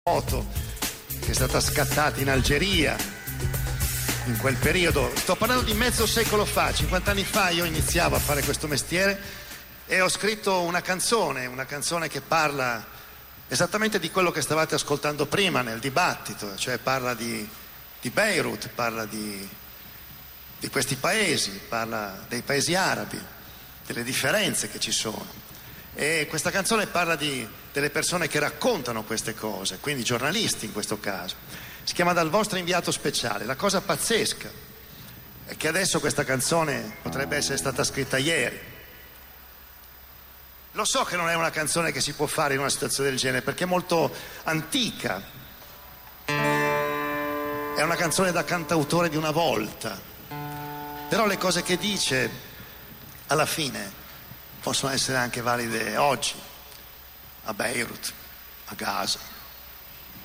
foto che è stata scattata in Algeria in quel periodo. Sto parlando di mezzo secolo fa, 50 anni fa io iniziavo a fare questo mestiere e ho scritto una canzone che parla esattamente di quello che stavate ascoltando prima nel dibattito, cioè parla di Beirut, parla di questi paesi, parla dei paesi arabi, delle differenze che ci sono. E questa canzone parla delle persone che raccontano queste cose, quindi giornalisti in questo caso. Si chiama Dal vostro inviato speciale. La cosa pazzesca è che adesso questa canzone potrebbe essere stata scritta ieri. Lo so che non è una canzone che si può fare in una situazione del genere perché è molto antica, è una canzone da cantautore di una volta, però le cose che dice alla fine possono essere anche valide oggi, a Beirut, a Gaza.